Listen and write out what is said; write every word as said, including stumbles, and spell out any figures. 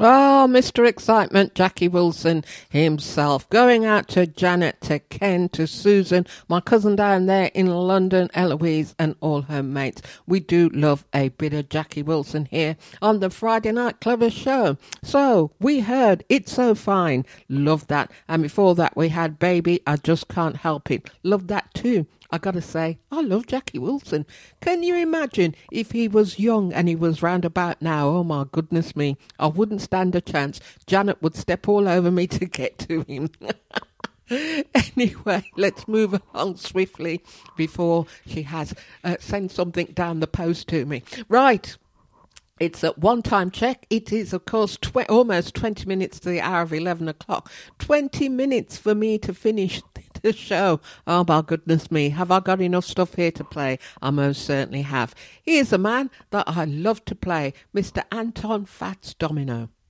Oh, Mister Excitement, Jackie Wilson himself. Going out to Janet, to Ken, to Susan, my cousin down there in London, Eloise, and all her mates. We do love a bit of Jackie Wilson here on the Friday Night Clever Show. So, we heard It's So Fine. Love that. And before that, we had Baby, I Just Can't Help It. Love that too. I gotta say, I love Jackie Wilson. Can you imagine if he was young and he was round about now? Oh my goodness me, I wouldn't stand a chance. Janet would step all over me to get to him. Anyway, let's move along swiftly before she has uh, sent something down the post to me. Right. It's a one-time check. It is, of course, tw- almost twenty minutes to the hour of eleven o'clock. twenty minutes for me to finish the show. Oh, my goodness me. Have I got enough stuff here to play? I most certainly have. Here's a man that I love to play, Mister Anton Fats Domino.